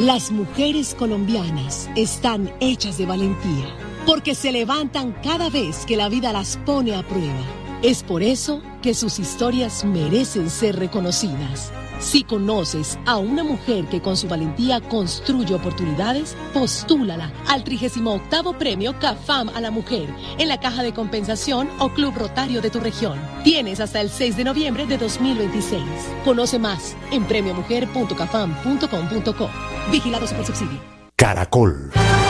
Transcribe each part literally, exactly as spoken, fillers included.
Las mujeres colombianas están hechas de valentía, porque se levantan cada vez que la vida las pone a prueba. Es por eso que sus historias merecen ser reconocidas. Si conoces a una mujer que con su valentía construye oportunidades, postúlala al trigésimo octavo Premio CAFAM a la Mujer en la Caja de Compensación o Club Rotario de tu región. Tienes hasta el seis de noviembre de dos mil veintiséis. Conoce más en premio mujer punto cafam punto com punto co. Vigilado Supersubsidio. Caracol.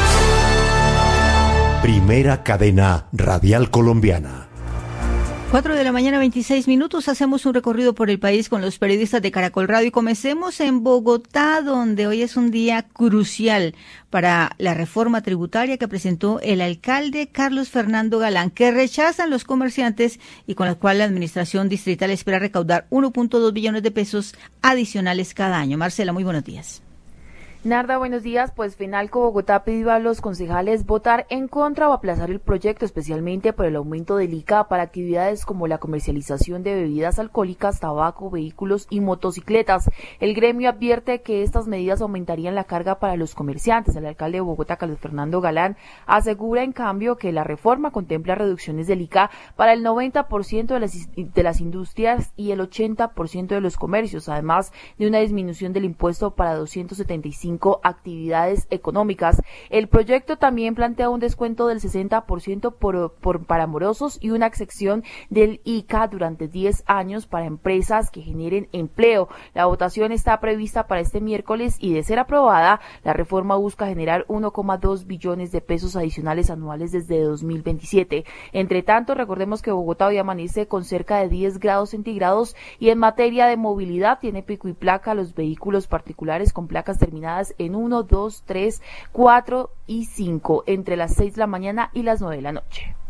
Primera cadena radial colombiana. Cuatro de la mañana, veintiséis minutos. Hacemos un recorrido por el país con los periodistas de Caracol Radio y comencemos en Bogotá, donde hoy es un día crucial para la reforma tributaria que presentó el alcalde Carlos Fernando Galán, que rechazan los comerciantes y con la cual la administración distrital espera recaudar uno punto dos billones de pesos adicionales cada año. Marcela, muy buenos días. Narda, buenos días. Pues Fenalco Bogotá pidió a los concejales votar en contra o aplazar el proyecto, especialmente por el aumento del I C A para actividades como la comercialización de bebidas alcohólicas, tabaco, vehículos y motocicletas. El gremio advierte que estas medidas aumentarían la carga para los comerciantes. El alcalde de Bogotá, Carlos Fernando Galán, asegura en cambio que la reforma contempla reducciones del I C A para el noventa por ciento de las, de las industrias y el ochenta por ciento de los comercios, además de una disminución del impuesto para doscientas setenta y cinco actividades económicas. El proyecto también plantea un descuento del sesenta por ciento por, por, para morosos y una excepción del I C A durante diez años para empresas que generen empleo. La votación está prevista para este miércoles y, de ser aprobada, la reforma busca generar uno coma dos billones de pesos adicionales anuales desde dos mil veintisiete. Entre tanto, recordemos que Bogotá hoy amanece con cerca de diez grados centígrados y en materia de movilidad tiene pico y placa a los vehículos particulares con placas terminadas en uno, dos, tres, cuatro y cinco entre las seis de la mañana y las nueve de la noche.